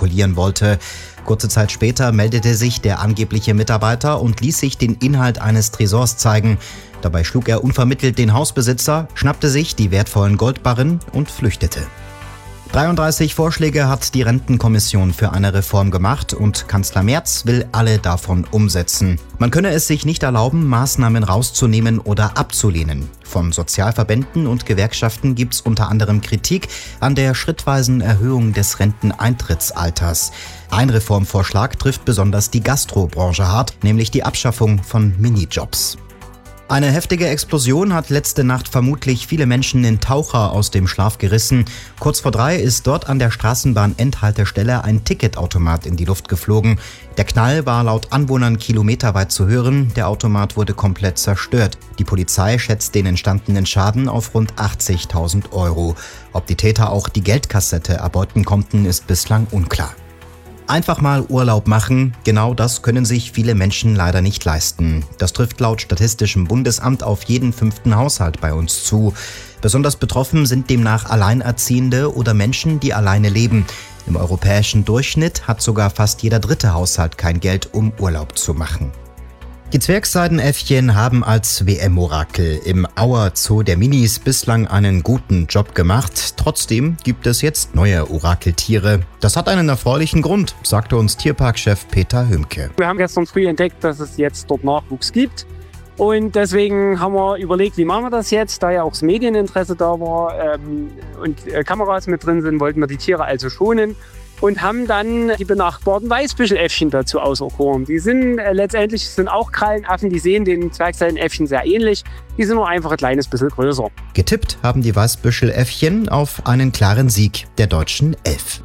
protokollieren wollte. Kurze Zeit später meldete sich der angebliche Mitarbeiter und ließ sich den Inhalt eines Tresors zeigen. Dabei schlug er unvermittelt den Hausbesitzer, schnappte sich die wertvollen Goldbarren und flüchtete. 33 Vorschläge hat die Rentenkommission für eine Reform gemacht und Kanzler Merz will alle davon umsetzen. Man könne es sich nicht erlauben, Maßnahmen rauszunehmen oder abzulehnen. Von Sozialverbänden und Gewerkschaften gibt's unter anderem Kritik an der schrittweisen Erhöhung des Renteneintrittsalters. Ein Reformvorschlag trifft besonders die Gastrobranche hart, nämlich die Abschaffung von Minijobs. Eine heftige Explosion hat letzte Nacht vermutlich viele Menschen in Taucher aus dem Schlaf gerissen. Kurz vor 3 ist dort an der Straßenbahn-Endhaltestelle ein Ticketautomat in die Luft geflogen. Der Knall war laut Anwohnern kilometerweit zu hören. Der Automat wurde komplett zerstört. Die Polizei schätzt den entstandenen Schaden auf rund 80.000 €. Ob die Täter auch die Geldkassette erbeuten konnten, ist bislang unklar. Einfach mal Urlaub machen, genau das können sich viele Menschen leider nicht leisten. Das trifft laut Statistischem Bundesamt auf jeden 5. Haushalt bei uns zu. Besonders betroffen sind demnach Alleinerziehende oder Menschen, die alleine leben. Im europäischen Durchschnitt hat sogar fast jeder 3. Haushalt kein Geld, um Urlaub zu machen. Die Zwergseidenäffchen haben als WM-Orakel im Auer Zoo der Minis bislang einen guten Job gemacht. Trotzdem gibt es jetzt neue Orakeltiere. Das hat einen erfreulichen Grund, sagte uns Tierparkchef Peter Hümke. Wir haben gestern früh entdeckt, dass es jetzt dort Nachwuchs gibt. Und deswegen haben wir überlegt, wie machen wir das jetzt? Da ja auch das Medieninteresse da war und Kameras mit drin sind, wollten wir die Tiere also schonen. Und haben dann die benachbarten Weißbüscheläffchen dazu auserkoren. Die sind letztendlich auch Krallenaffen, die sehen den Zwergseidenäffchen sehr ähnlich. Die sind nur einfach ein kleines bisschen größer. Getippt haben die Weißbüscheläffchen auf einen klaren Sieg der deutschen Elf.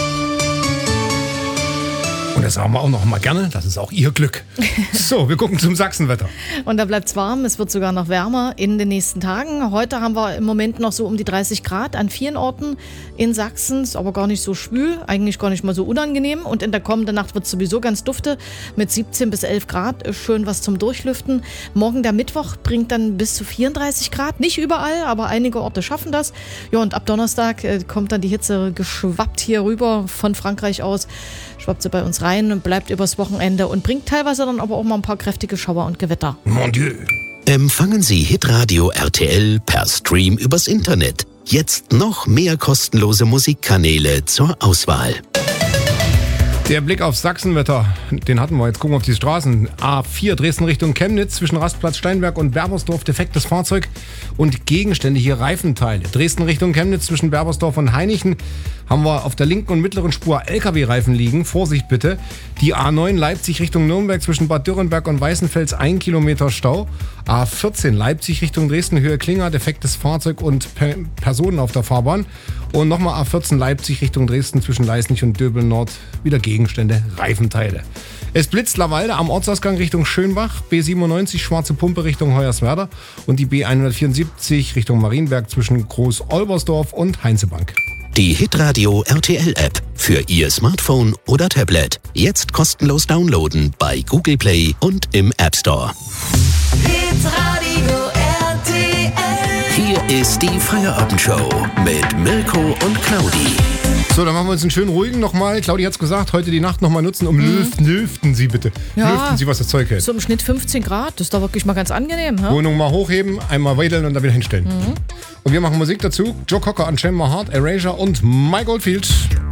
Und das sagen wir auch noch mal gerne, das ist auch Ihr Glück. So, wir gucken zum Sachsenwetter. Und da bleibt es warm, es wird sogar noch wärmer in den nächsten Tagen. Heute haben wir im Moment noch so um die 30 Grad an vielen Orten in Sachsen. Ist aber gar nicht so schwül, eigentlich gar nicht mal so unangenehm. Und in der kommenden Nacht wird es sowieso ganz dufte mit 17 bis 11 Grad. Schön was zum Durchlüften. Morgen der Mittwoch bringt dann bis zu 34 Grad. Nicht überall, aber einige Orte schaffen das. Ja, und ab Donnerstag kommt dann die Hitze geschwappt hier rüber von Frankreich aus. Schwappt sie bei uns rein und bleibt übers Wochenende und bringt teilweise dann aber auch mal ein paar kräftige Schauer und Gewitter. Mon Dieu. Empfangen Sie Hitradio RTL per Stream übers Internet. Jetzt noch mehr kostenlose Musikkanäle zur Auswahl. Der Blick aufs Sachsenwetter, den hatten wir. Jetzt gucken wir auf die Straßen. A4 Dresden Richtung Chemnitz zwischen Rastplatz Steinberg und Berbersdorf defektes Fahrzeug und gegenständliche Reifenteile. Dresden Richtung Chemnitz zwischen Berbersdorf und Hainichen haben wir auf der linken und mittleren Spur LKW-Reifen liegen. Vorsicht bitte. Die A9 Leipzig Richtung Nürnberg zwischen Bad Dürrenberg und Weißenfels 1 Kilometer Stau. A14 Leipzig Richtung Dresden Höhe Klinger defektes Fahrzeug und Personen auf der Fahrbahn. Und nochmal A14 Leipzig Richtung Dresden zwischen Leisnig und Döbel Nord wieder Gegenstände, Reifenteile. Es blitzt Lawalde am Ortsausgang Richtung Schönbach, B97 Schwarze Pumpe Richtung Hoyerswerda und die B174 Richtung Marienberg zwischen Groß-Olbersdorf und Heinzebank. Die Hitradio RTL App für Ihr Smartphone oder Tablet. Jetzt kostenlos downloaden bei Google Play und im App Store. Hitradio RTL. Hier ist die Feierabendshow mit Mirko und Claudi. So, dann machen wir uns einen schönen ruhigen nochmal. Claudi hat es gesagt, heute die Nacht nochmal nutzen, lüften Sie bitte. Ja, lüften Sie, was das Zeug hält. So im Schnitt 15 Grad, das ist doch wirklich mal ganz angenehm. He? Wohnung mal hochheben, einmal weideln und dann wieder hinstellen. Und wir machen Musik dazu. Joe Cocker, Unchain My Heart, Erasure und My Goldfield.